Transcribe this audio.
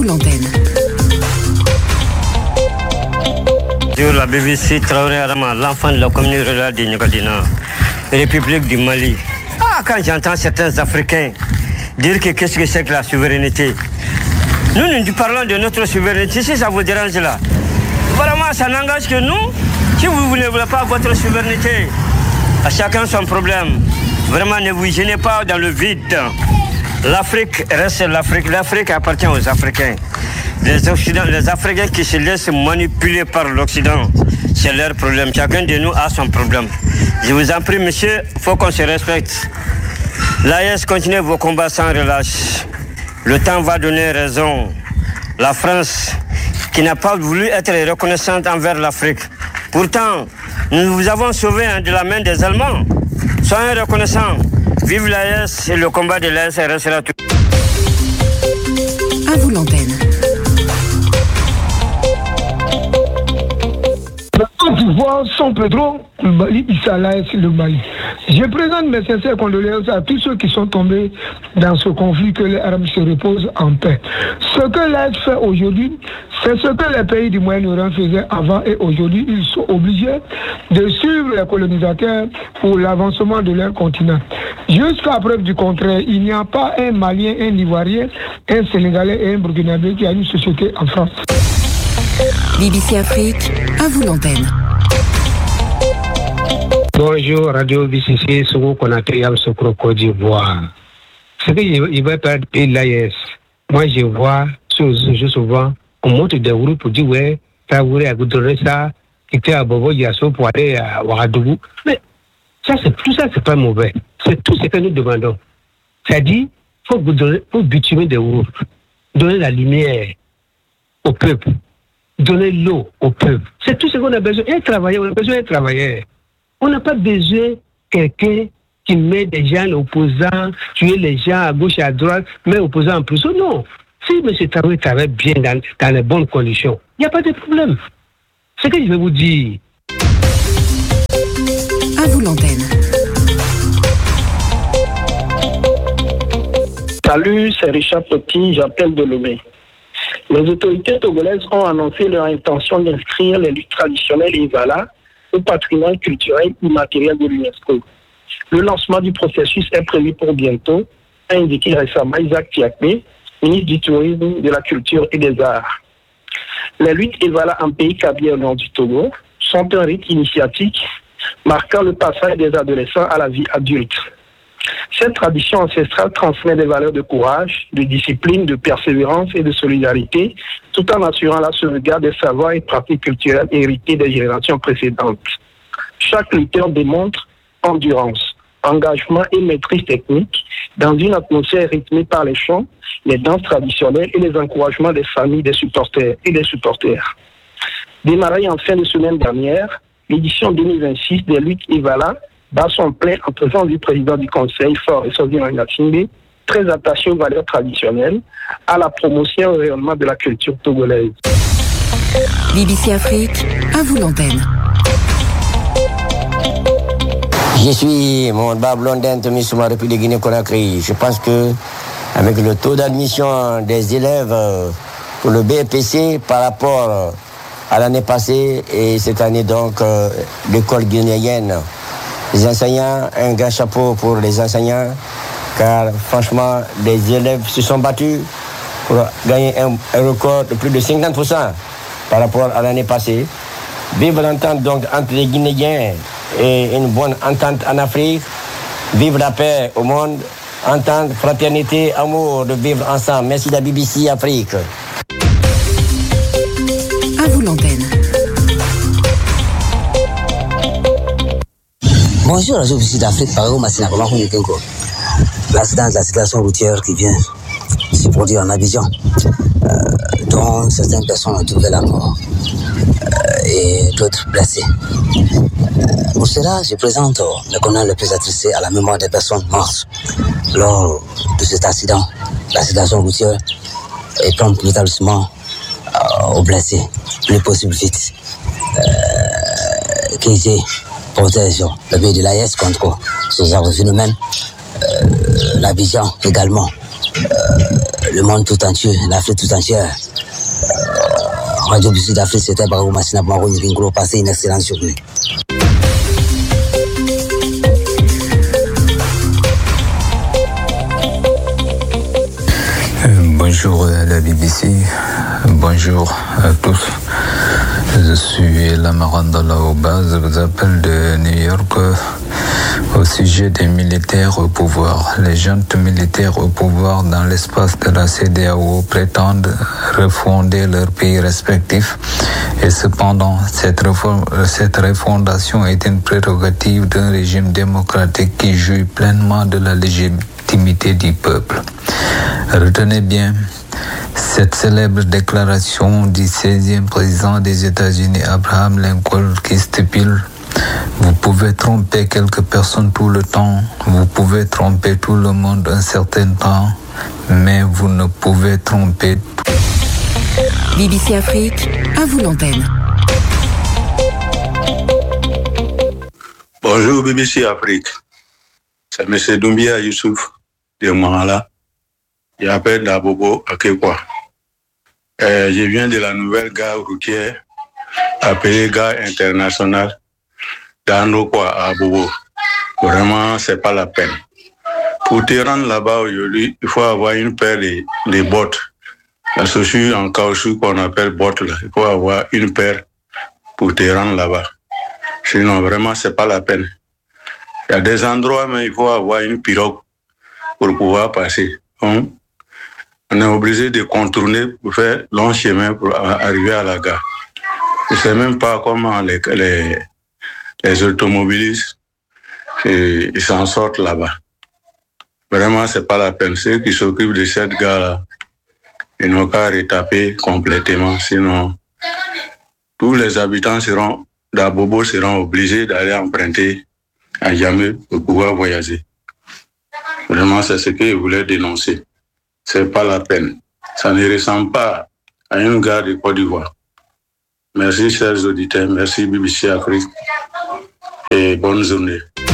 l'antenne. Sur la BBC, Traoré Arama, l'enfant de la communauté rurale de Nyogadina, République du Mali. Quand j'entends certains Africains dire que qu'est-ce que c'est que la souveraineté, nous parlons de notre souveraineté, si ça vous dérange là. Vraiment, ça n'engage que nous. Si vous ne voulez pas votre souveraineté, à chacun son problème. Vraiment, ne vous gênez pas dans le vide. L'Afrique reste l'Afrique. L'Afrique appartient aux Africains. Les Africains qui se laissent manipuler par l'Occident, c'est leur problème. Chacun de nous a son problème. Je vous en prie, monsieur, il faut qu'on se respecte. L'AES continue vos combats sans relâche. Le temps va donner raison. La France, qui n'a pas voulu être reconnaissante envers l'Afrique. Pourtant, nous vous avons sauvé de la main des Allemands. Soyez reconnaissants. Vive l'AES et le combat de l'AES restera tout. À vous l'antenne. Quand tu vois San Pedro, le Mali, Issa l'AES, le Mali. Je présente mes sincères condoléances à tous ceux qui sont tombés dans ce conflit, que les Arabes se reposent en paix. Ce que l'AES fait aujourd'hui, c'est ce que les pays du Moyen-Orient faisaient avant, et aujourd'hui, ils sont obligés de suivre les colonisateurs pour l'avancement de leur continent. Jusqu'à preuve du contraire, il n'y a pas un Malien, un Ivoirien, un Sénégalais et un Burkinabé qui a une société en France. BBC Afrique, à vous l'antenne. Bonjour, Radio BCC, Sogo Konaté, Yamsokro, Côte d'Ivoire. Ce qu'il va perdre l'AES, moi je vois souvent, on monte des groupes pour dire, ouais, ça voulait à Goudressa, qui était à Bobo Yasso pour aller à Ouagadougou. Mais ça, c'est pas mauvais. C'est tout ce que nous demandons. C'est-à-dire, il faut bitumer des groupes, donner la lumière au peuple, donner l'eau au peuple. C'est tout ce qu'on a besoin. Un travailleur, on a besoin d'un travailleur. On n'a pas besoin de quelqu'un qui met des gens opposants, tuer les gens à gauche et à droite, mais opposants en prison. Non. Si M. Traoré travaille bien dans les bonnes conditions, il n'y a pas de problème. Ce que je vais vous dire. À vous l'antenne. Salut, c'est Richard Petit, j'appelle de Lomé. Les autorités togolaises ont annoncé leur intention d'inscrire les luttes traditionnelles et Ivala au patrimoine culturel immatériel de l'UNESCO. Le lancement du processus est prévu pour bientôt, a indiqué récemment Isaac Tiakmé, ministre du Tourisme, de la Culture et des Arts. Les luttes Ivala en pays kabyle au nord du Togo sont un rite initiatique marquant le passage des adolescents à la vie adulte. Cette tradition ancestrale transmet des valeurs de courage, de discipline, de persévérance et de solidarité, tout en assurant la sauvegarde des savoirs et pratiques culturelles héritées des générations précédentes. Chaque lutteur démontre endurance, engagement et maîtrise technique dans une atmosphère rythmée par les chants, les danses traditionnelles et les encouragements des familles des supporters et des supporters. Démarrée en fin de semaine dernière, l'édition 2026 des luttes Ivala bat son plein en présence du président du Conseil, Fort et Sovien Ngassingbe, très attaché aux valeurs traditionnelles, à la promotion et au rayonnement de la culture togolaise. BBC Afrique, à vous l'antenne. Je suis Mohamed Bablondin, Tomissouma, République de Guinée-Conakry. Je pense que avec le taux d'admission des élèves pour le BPC par rapport à l'année passée et cette année donc l'école guinéenne, les enseignants, un grand chapeau pour les enseignants, car franchement, les élèves se sont battus pour gagner un record de plus de 50% par rapport à l'année passée. Vive l'entente donc entre les Guinéens et une bonne entente en Afrique. Vive la paix au monde, entente, fraternité, amour, de vivre ensemble. Merci de la BBC Afrique. À vous l'antenne. Bonjour, Radio BBC d'Afrique, par exemple, l'accident de la circulation routière qui vient se produire en Abidjan, dont certaines personnes ont trouvé la mort et d'autres blessées. Pour cela, je présente mes condoléances les plus attristées à la mémoire des personnes mortes lors de cet accident, la circulation routière, et prompt rétablissement aux blessés, le possible vite, qui était protège le pays de l'AES contre ce genre de phénomène, l'Abidjan également le monde tout entier, l'Afrique tout entière. Radio BBC d'Afrique, c'était Barou Massina Bamaro Ngingolo. Passez une excellente journée. Bonjour à la BBC, bonjour à tous. Je suis Lamarandala Oba, je vous appelle de New York au sujet des militaires au pouvoir. Les juntes militaires au pouvoir dans l'espace de la CEDEAO prétendent refonder leurs pays respectifs et cependant cette refondation est une prérogative d'un régime démocratique qui jouit pleinement de la légitimité du peuple. Retenez bien cette célèbre déclaration du 16e président des États-Unis, Abraham Lincoln, qui stipule: vous pouvez tromper quelques personnes tout le temps, vous pouvez tromper tout le monde un certain temps, mais vous ne pouvez tromper. BBC Afrique, à vous l'antenne. Bonjour BBC Afrique, c'est M. Doumbia Youssouf de Mahala. J'appelle la Bobo à Kekwa. Je viens de la nouvelle gare routière appelée Gare Internationale d'Anokwa à Bobo. Vraiment, c'est pas la peine. Pour te rendre là-bas aujourd'hui, il faut avoir une paire de bottes. La chaussure en caoutchouc qu'on appelle bottes là. Il faut avoir une paire pour te rendre là-bas. Sinon, vraiment, c'est pas la peine. Il y a des endroits, mais il faut avoir une pirogue pour pouvoir passer. On est obligé de contourner pour faire long chemin pour arriver à la gare. Je ne sais même pas comment les automobilistes ils s'en sortent là-bas. Vraiment, c'est pas la peine. Ceux qui s'occupent de cette gare-là, ils n'ont qu'à retaper complètement. Sinon, tous les habitants d'Abobo seront obligés d'aller emprunter à Yamé pour pouvoir voyager. Vraiment, c'est ce qu'ils voulaient dénoncer. C'est pas la peine. Ça ne ressemble pas à une gare de Côte d'Ivoire. Merci, chers auditeurs. Merci, BBC Afrique. Et bonne journée.